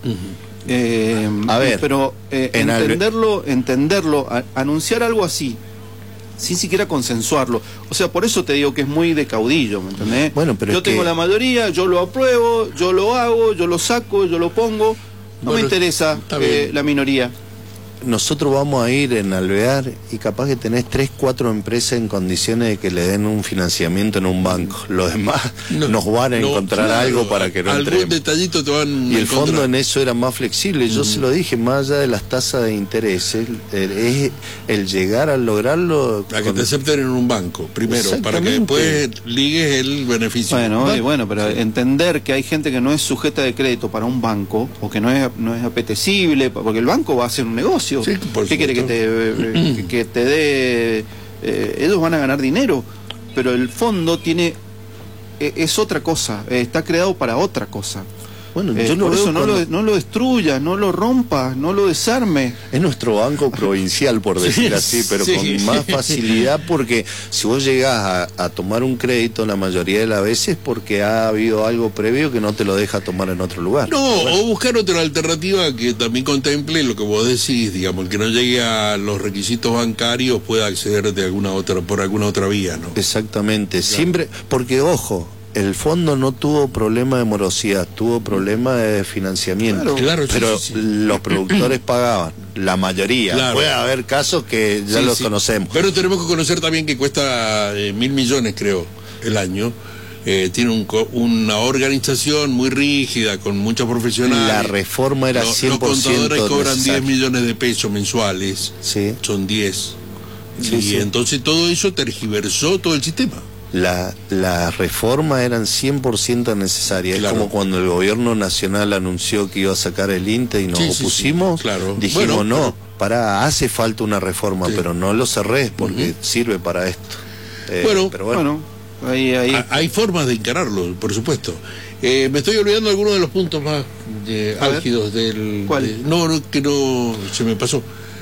A ver, pero entenderlo, anunciar algo así, sin siquiera consensuarlo. O sea, por eso te digo que es muy de caudillo, ¿me entendés? Bueno, pero yo tengo la mayoría, yo lo apruebo, yo lo hago, yo lo saco, yo lo pongo. No me interesa la minoría. Nosotros vamos a ir en Alvear y capaz que tenés 3, 4 empresas en condiciones de que le den un financiamiento en un banco. Los demás nos van a encontrar algo para que no entremos. Algún detallito te van y el fondo en eso era más flexible. Yo se lo dije, más allá de las tasas de interés, es el llegar a lograrlo. A que te acepten en un banco, primero, para que después ligues el beneficio. Bueno, pero entender que hay gente que no es sujeta de crédito para un banco, o que no es apetecible, porque el banco va a hacer un negocio. Sí, ¿Qué quiere que te dé? Ellos van a ganar dinero, pero el fondo es otra cosa, está creado para otra cosa. Bueno, yo por eso no lo destruyas, no lo rompas, no lo desarmes. Es nuestro banco provincial, por decir así, pero con más facilidad, porque si vos llegás a tomar un crédito la mayoría de las veces porque ha habido algo previo que no te lo deja tomar en otro lugar. No, o buscar otra alternativa que también contemple lo que vos decís, digamos, el que no llegue a los requisitos bancarios pueda acceder por alguna otra vía, ¿no? Exactamente, claro. Siempre, porque ojo, el fondo no tuvo problema de morosidad, tuvo problema de financiamiento. Claro, pero sí. Los productores pagaban, la mayoría. Claro. Puede haber casos que ya los conocemos. Pero tenemos que conocer también que cuesta 1.000 millones, creo, el año. Tiene una organización muy rígida, con muchos profesionales. La reforma era 100% Los contadores cobran necesaria. 10 millones de pesos mensuales. Sí. Son 10. Sí, y sí. entonces todo eso tergiversó todo el sistema. Las reformas eran 100% necesarias. Claro. Es como cuando el gobierno nacional anunció que iba a sacar el INTE y nos opusimos. Claro. Dijimos, hace falta una reforma, pero no lo cerrés porque sirve para esto. Pero bueno, hay formas de encararlo, por supuesto. Me estoy olvidando algunos de los puntos más álgidos del... ¿Cuál? Que no se me pasó.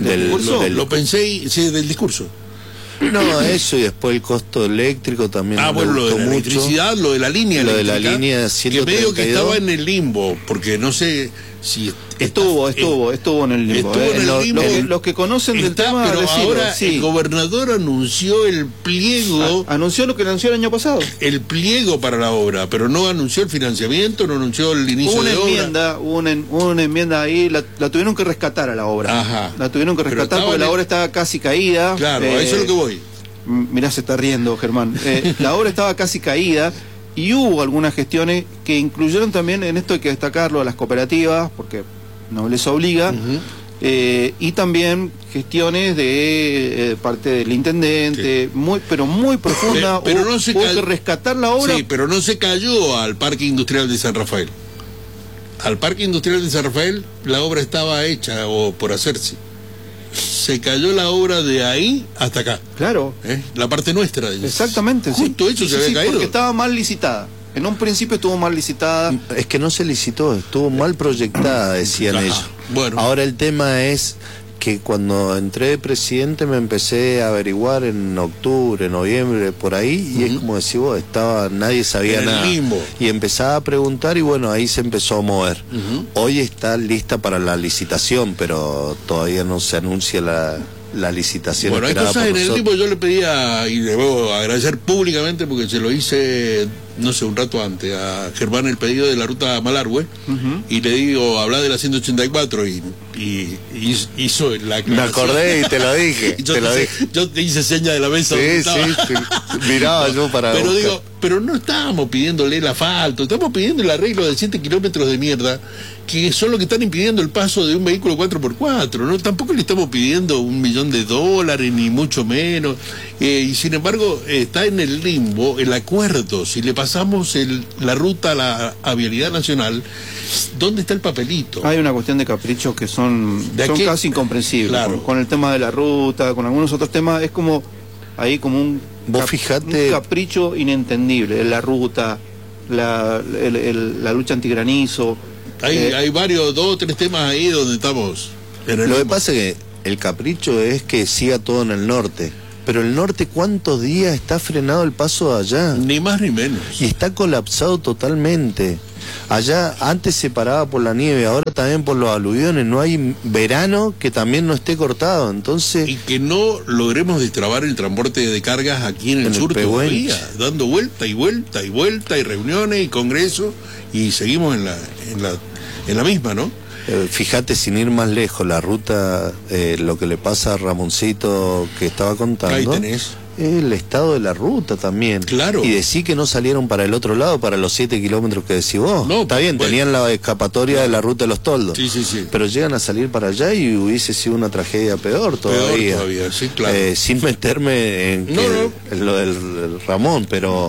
Lo pensé del discurso. No, eso, y después el costo eléctrico también. Bueno, lo de la electricidad, lo de la línea eléctrica. Lo de la línea 132. Que medio que estaba en el limbo, porque no sé si... Estuvo en el limbo. Los que conocen del tema... Pero ahora el gobernador anunció el pliego... Anunció lo que anunció el año pasado. El pliego para la obra, pero no anunció el financiamiento, no anunció el inicio de obra. Hubo una enmienda ahí, la tuvieron que rescatar a la obra. Ajá. La tuvieron que rescatar porque la obra estaba casi caída. Claro, a eso es lo que voy. Mirá, se está riendo, Germán. La obra estaba casi caída y hubo algunas gestiones que incluyeron también, en esto hay que destacarlo, a las cooperativas, porque no les obliga, y también gestiones de parte del intendente, pero muy profunda. Pero no se hubo que rescatar la obra. Sí, pero no se cayó al Parque Industrial de San Rafael. Al Parque Industrial de San Rafael la obra estaba hecha o por hacerse. Se cayó la obra de ahí hasta acá. Claro. La parte nuestra. Exactamente. Justo eso se había caído. Porque estaba mal licitada. En un principio estuvo mal licitada. Es que no se licitó, estuvo mal proyectada, decían ellos. Bueno. Ahora el tema es que cuando entré de presidente me empecé a averiguar en octubre, noviembre, por ahí, y es como decís vos, nadie sabía nada. Limbo. Y empezaba a preguntar y bueno, ahí se empezó a mover. Hoy está lista para la licitación, pero todavía no se anuncia la licitación. Bueno, hay cosas en el limbo. Yo le pedía, y debo agradecer públicamente porque se lo hice, no sé, un rato antes, a Germán el pedido de la ruta Malargüe, y le digo, habla de la 184 y hizo la aclaración. Me acordé y te lo dije. Yo te hice seña de la mesa. Sí. Miraba yo para pero buscar. digo, pero no estábamos pidiéndole el asfalto, estamos pidiendo el arreglo de 7 kilómetros de mierda, que son los que están impidiendo el paso de un vehículo 4x4, ¿no? Tampoco le estamos pidiendo $1 millón, ni mucho menos, y sin embargo está en el limbo el acuerdo. Si le pasamos la ruta a Vialidad Nacional, ¿dónde está el papelito? Hay una cuestión de caprichos que son casi incomprensibles. Claro. Con el tema de la ruta, con algunos otros temas, es como un capricho inentendible. La ruta, la lucha antigranizo. Hay varios, 2 o 3 temas ahí donde estamos. Lo que pasa es que el capricho es que siga todo en el norte. Pero el norte, ¿cuántos días está frenado el paso de allá? Ni más ni menos. Y está colapsado totalmente. Allá antes se paraba por la nieve, ahora también por los aluviones. No hay verano que también no esté cortado. Entonces, y que no logremos destrabar el transporte de cargas aquí en el sur todavía, dando vuelta y vuelta y vuelta, y reuniones y congresos, y seguimos en la misma, ¿no? Fíjate, sin ir más lejos, la ruta, lo que le pasa a Ramoncito que estaba contando. Ahí tenés. El estado de la ruta también. Claro. Y decir que no salieron para el otro lado, para los 7 kilómetros que decís vos. No, está bien, bueno, tenían la escapatoria de la ruta de los Toldos. Sí, sí, sí. Pero llegan a salir para allá y hubiese sido una tragedia peor todavía. Peor todavía, sí, claro. Sin meterme en lo del Ramón, pero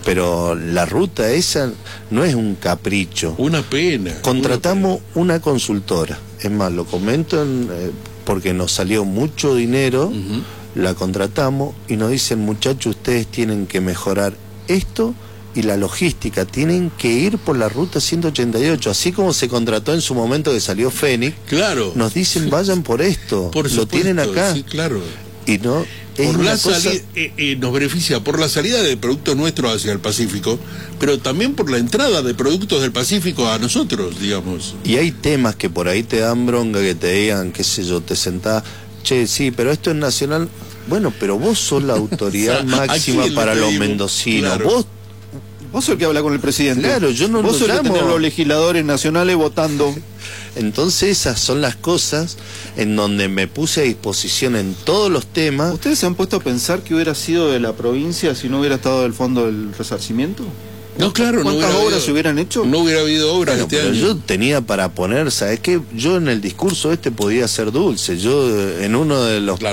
la ruta esa no es un capricho. Una pena. Contratamos una consultora. Es más, lo comento porque nos salió mucho dinero. La contratamos y nos dicen, muchachos, ustedes tienen que mejorar esto y la logística, tienen que ir por la ruta 188, así como se contrató en su momento que salió Fénix. Claro. Nos dicen, vayan por esto, por lo tienen acá. Sí, claro. Y no es por una la cosa... nos beneficia por la salida de productos nuestros hacia el Pacífico, pero también por la entrada de productos del Pacífico a nosotros, digamos. Y hay temas que por ahí te dan bronca, que te digan, qué sé yo, te sentás, che, sí, pero esto es nacional. Bueno, pero vos sos la autoridad máxima para los mendocinos. Claro. Vos sos el que habla con el presidente. Claro, yo no vos sos el que tenés los legisladores nacionales votando. Entonces esas son las cosas en donde me puse a disposición en todos los temas. ¿Ustedes se han puesto a pensar que hubiera sido de la provincia si no hubiera estado del fondo del resarcimiento? No, claro, ¿Cuántas obras se hubieran hecho? No hubiera habido obras este año. Yo tenía para poner, ¿sabes qué? Yo en el discurso podía ser dulce. Yo en uno de los...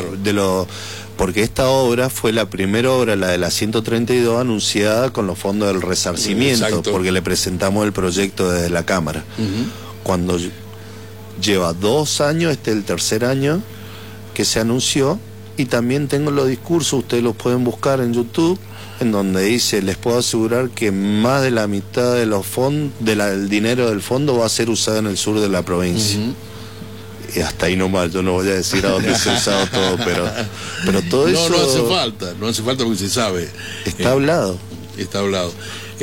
Porque esta obra fue la primera obra, la de la 132, anunciada con los fondos del resarcimiento. Exacto. Porque le presentamos el proyecto desde la Cámara. Cuando lleva 2 años, este es el tercer año que se anunció, y también tengo los discursos, ustedes los pueden buscar en YouTube, en donde dice, les puedo asegurar que más de la mitad de los fondos, del dinero del fondo va a ser usado en el sur de la provincia. Y hasta ahí nomás, yo no voy a decir a dónde se ha usado todo, pero todo eso... No hace falta porque se sabe. Está hablado. Está hablado.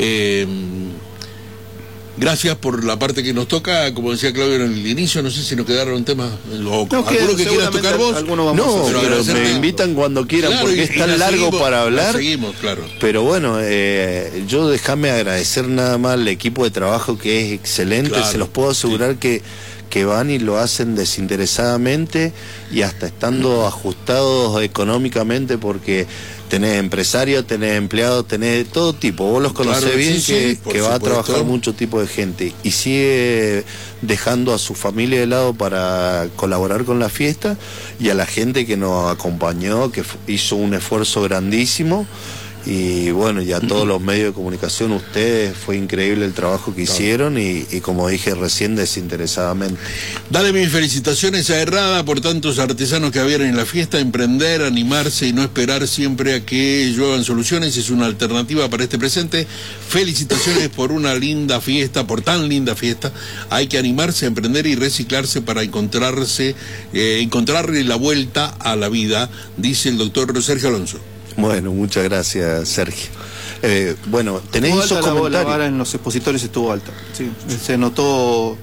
Gracias por la parte que nos toca, como decía Claudio en el inicio, no sé si nos quedaron temas, o alguno que quieras tocar vos. No, pero me invitan cuando quieran, claro, porque es tan largo para hablar. Seguimos, claro. Pero bueno, yo déjame agradecer nada más al equipo de trabajo que es excelente, claro, se los puedo asegurar que van y lo hacen desinteresadamente y hasta estando ajustados económicamente, porque tenés empresarios, tenés empleados, tenés todo tipo, vos los conocés, claro, bien, que va a trabajar mucho tipo de gente y sigue dejando a su familia de lado para colaborar con la fiesta, y a la gente que nos acompañó, que hizo un esfuerzo grandísimo. Y bueno, y a todos los medios de comunicación, ustedes, fue increíble el trabajo que hicieron y como dije recién, desinteresadamente. Dale mis felicitaciones a Herrada por tantos artesanos que habían en la fiesta. Emprender, animarse y no esperar siempre a que lluevan soluciones es una alternativa para este presente. Felicitaciones por una linda fiesta, por tan linda fiesta. Hay que animarse a emprender y reciclarse para encontrarle la vuelta a la vida, dice el doctor Sergio Alonso. Bueno, muchas gracias, Sergio. Bueno, tenéis esos comentarios. La vara en los expositores estuvo alta, sí, se notó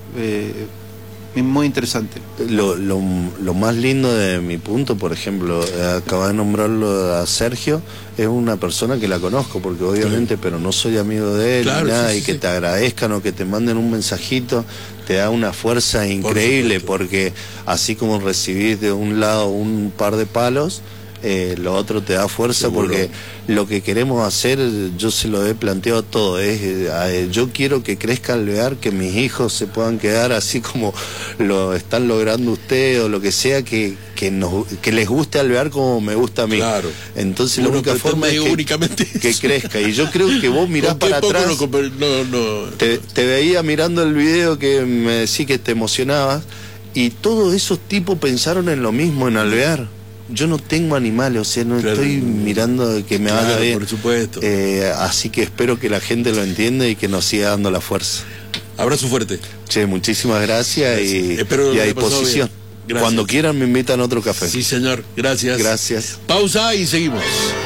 muy interesante. Lo más lindo de mi punto, por ejemplo, acabo de nombrarlo a Sergio, es una persona que la conozco, porque obviamente, pero no soy amigo de él, claro, ni nada, sí, y que te agradezcan o que te manden un mensajito, te da una fuerza increíble, porque así como recibís de un lado un par de palos, lo otro te da fuerza. Seguro. Porque lo que queremos hacer, yo se lo he planteado todo, yo quiero que crezca Alvear, que mis hijos se puedan quedar así como lo están logrando ustedes, o lo que sea, que les guste Alvear como me gusta a mí. Claro. Entonces la única forma es que crezca, y yo creo que vos mirás para atrás, te veía mirando el video que me decís que te emocionabas, y todos esos tipos pensaron en lo mismo en Alvear. Yo no tengo animales, o sea, no claro, estoy mirando que me vaya bien. Por supuesto. Así que espero que la gente lo entienda y que nos siga dando la fuerza. Abrazo fuerte. Che, muchísimas gracias y a disposición. Cuando quieran me invitan a otro café. Sí, señor. Gracias. Gracias. Pausa y seguimos.